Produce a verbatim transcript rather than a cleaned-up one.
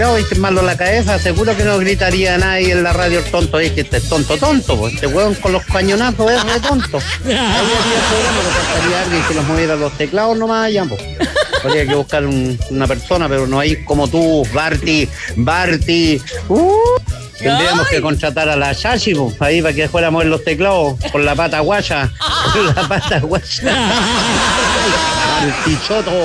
Viste malo la cabeza, seguro que no gritaría nadie en la radio el tonto, es que este es tonto tonto, pues este hueón con los cañonazos es re tonto. Ahí habría programa que pasaría alguien que nos moviera los teclados nomás allá, pues. Habría que buscar un, una persona, pero no hay como tú, Barty, Barty. Uh, tendríamos que contratar a la Shashi, pues, ahí para que fuera a mover los teclados con la pata guaya, con la pata guaya. Barty Choto.